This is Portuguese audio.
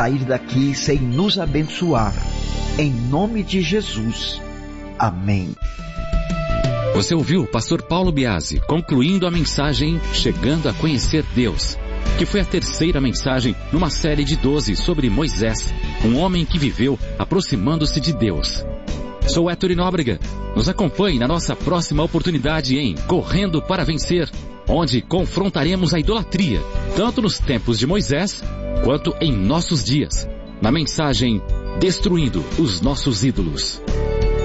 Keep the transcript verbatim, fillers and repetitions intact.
sair daqui sem nos abençoar. Em nome de Jesus. Amém. Você ouviu o pastor Paulo Biasi concluindo a mensagem Chegando a Conhecer Deus, que foi a terceira mensagem numa série de doze sobre Moisés, um homem que viveu aproximando-se de Deus. Sou Héctor Nóbrega. Nos acompanhe na nossa próxima oportunidade em Correndo para Vencer, onde confrontaremos a idolatria, tanto nos tempos de Moisés, quanto em nossos dias, na mensagem Destruindo os Nossos Ídolos.